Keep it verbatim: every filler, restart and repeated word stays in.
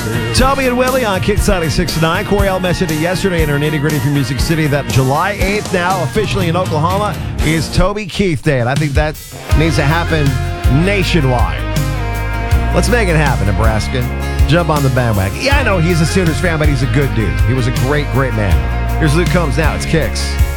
Toby and Willie on Kick ninety-six point nine. Coriel mentioned it yesterday in our Nitty Gritty for Music City that July eighth now officially in Oklahoma is Toby Keith Day. And I think that needs to happen nationwide. Let's make it happen, Nebraska. Jump on the bandwagon. Yeah, I know he's a Sooners fan, but he's a good dude. He was a great, great man. Here's Luke Combs now. It's Kicks.